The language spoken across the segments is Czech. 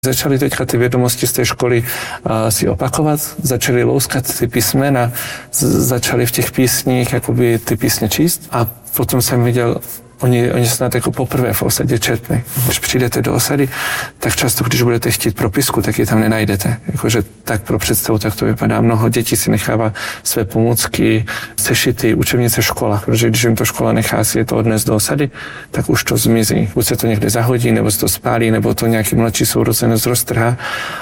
Začali teďka ty vědomosti z té školy si opakovat, začali louskat ty písmena, začali v těch písních jakoby ty písně číst a potom jsem viděl, oni snad jako poprvé v osadě četli. Když přijdete do osady, tak často, když budete chtít propisku, tak ji tam nenajdete. Jakože tak pro představu, tak to vypadá. Mnoho dětí si nechává své pomůcky, sešity, učebnice v školách, protože když jim to škola nechá si je to odnést do osady, tak už to zmizí. Buď se to někde zahodí, nebo se to spálí, nebo to nějaký mladší sourozenec roztrhá.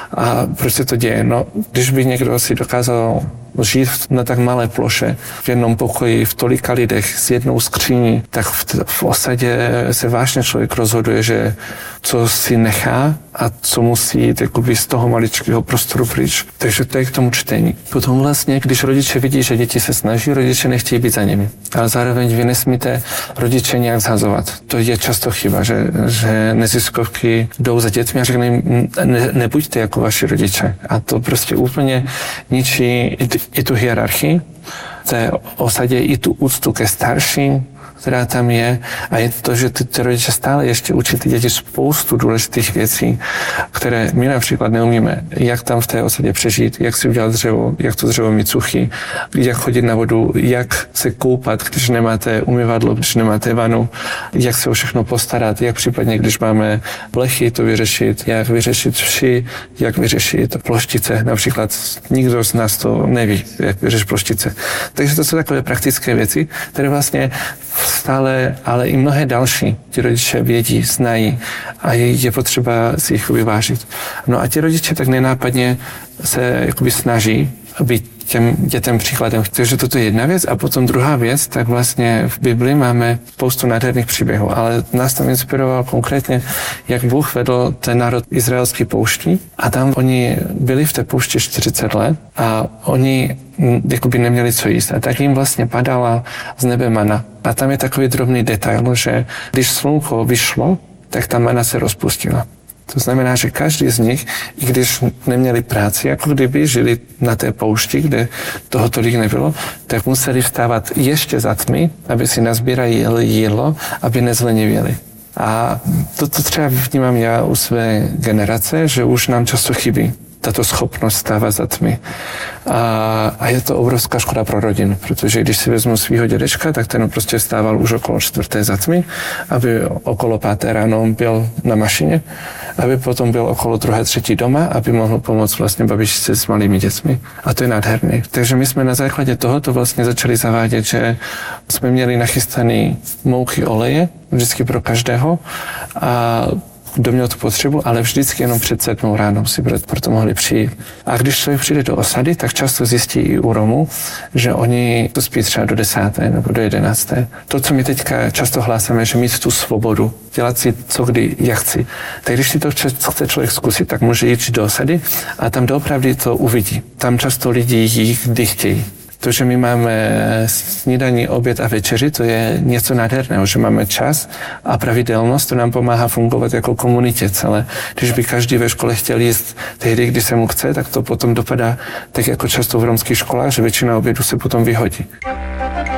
A proč se to děje? No, když by někdo si dokázal žít na tak malé ploše, v jednom pokoji, v tolika lidech, s jednou skříní, tak v osadě se vážně člověk rozhoduje, že co si nechá a co musí jít jakoby z toho maličkého prostoru pryč. Takže to je k tomu čtení. Potom vlastně, když rodiče vidí, že děti se snaží, rodiče nechtějí být za nimi. Ale zároveň vy nesmíte rodiče nějak zhazovat. To je často chyba, že neziskovky jdou za dětmi a řeknou jim, nebuďte jako vaši rodiče. A to prostě úplně ničí i tu hierarchii v té osadě, i tu úctu ke starším, která tam je, a je to, že ty rodiče stále ještě učí ty děti spoustu důležitých věcí, které my například neumíme. Jak tam v té osadě přežít, jak si udělat dřevo, jak to dřevo mít suchý, jak chodit na vodu, jak se koupat, když nemáte umyvadlo, když nemáte vanu, jak se o všechno postarat, jak případně, když máme blechy, to vyřešit, jak vyřešit vši, jak vyřešit ploštice. Například nikdo z nás to neví, jak vyřešit ploštice. Takže to jsou takové praktické věci, které vlastně stále, ale i mnohé další ti rodiče vědí, znají a je potřeba si jich vyvážit. No a ti rodiče tak nenápadně se jakoby snaží být těm dětem příkladem. Takže toto je jedna věc a potom druhá věc, tak vlastně v Bibli máme spoustu nádherných příběhů, ale nás tam inspiroval konkrétně, jak Bůh vedl ten národ izraelský pouští a tam oni byli v té poušti 40 let a oni jakoby neměli co jíst a tak jim vlastně padala z nebe mana. A tam je takový drobný detail, že když slunko vyšlo, tak ta mana se rozpustila. To znamená, že každý z nich, i když neměli práci, jako kdyby žili na té poušti, kde toho tolik nebylo, tak museli vstávat ještě za tmy, aby si nazbírali jídlo, aby nezlenivěli. A to třeba vnímám já u své generace, že už nám často chybí tato schopnost stávat za tmy. A je to obrovská škoda pro rodinu, protože když si vezmu svýho dědečka, tak ten prostě vstával už okolo 4. za tmy, aby okolo 5. ráno byl na mašině, aby potom byl okolo 2. 3. doma, aby mohl pomoct vlastně babičce s malými dětmi. A to je nádherné. Takže my jsme na základě tohoto vlastně začali zavádět, že jsme měli nachystaný mouky, oleje, vždycky pro každého, a kdo měl tu potřebu, ale vždycky jenom před 7 ráno si proto mohli přijít. A když člověk přijde do osady, tak často zjistí i u Romů, že oni to spí třeba do 10. nebo do 11. To, co my teďka často hlásáme, že mít tu svobodu, dělat si co kdy, jak chci. Tak když si to chce člověk zkusit, tak může jít do osady a tam doopravdy to uvidí. Tam často lidi jí kdy chtějí. To, že my máme snídaní, oběd a večeři, to je něco nádherného, že máme čas a pravidelnost, to nám pomáhá fungovat jako komunitě celé. Když by každý ve škole chtěl jíst tehdy, kdy se mu chce, tak to potom dopadá tak jako často v romských školách, že většina obědu se potom vyhodí.